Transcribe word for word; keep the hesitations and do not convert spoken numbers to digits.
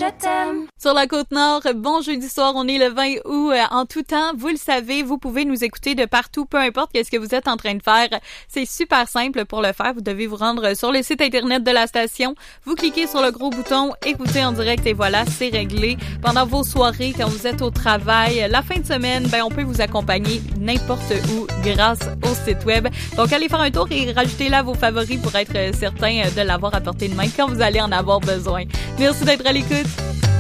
je t'aime. Sur la Côte-Nord, bon jeudi soir, on est le vingt août. En tout temps, vous le savez, vous pouvez nous écouter de partout, peu importe qu'est-ce que vous êtes en train de faire. C'est super simple pour le faire. Vous devez vous rendre sur le site internet de la station. Vous cliquez sur le gros bouton « Écouter en direct » et voilà, c'est réglé. Pendant vos soirées, quand vous êtes au travail, la fin de semaine, ben on peut vous accompagner n'importe où grâce au site web. Donc, allez faire un tour et rajoutez là vos favoris pour être certain de l'avoir à portée de main quand vous allez en avoir besoin. Merci d'être à l'écoute.